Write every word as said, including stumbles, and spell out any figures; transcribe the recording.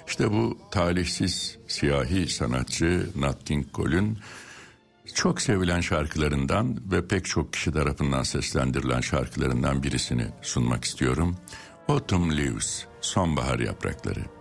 İşte bu talihsiz siyahi sanatçı Nat King Cole'ün çok sevilen şarkılarından ve pek çok kişi tarafından seslendirilen şarkılarından birisini sunmak istiyorum. Autumn Leaves, Sonbahar Yaprakları.